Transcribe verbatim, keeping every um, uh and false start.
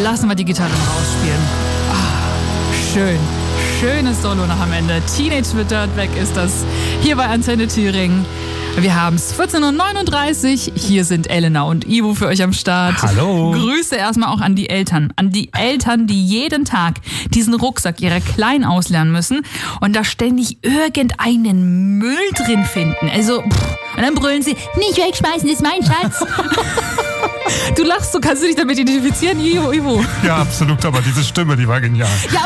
lassen wir die Gitarre rausspielen. Ah, schön. Schönes Solo noch am Ende. Teenage mit Dirtbag ist das hier bei Antenne Thüringen. Wir haben es vierzehn Uhr neununddreißig. Hier sind Elena und Ivo für euch am Start. Hallo. Grüße erstmal auch an die Eltern. An die Eltern, die jeden Tag diesen Rucksack ihrer Kleinen auslernen müssen und da ständig irgendeinen Müll drin finden. Also, pff, und dann brüllen sie, nicht wegschmeißen, das ist mein Schatz. Du lachst, so kannst du dich damit identifizieren, Ivo, Ivo. Ja, absolut, aber diese Stimme, die war genial. Ja,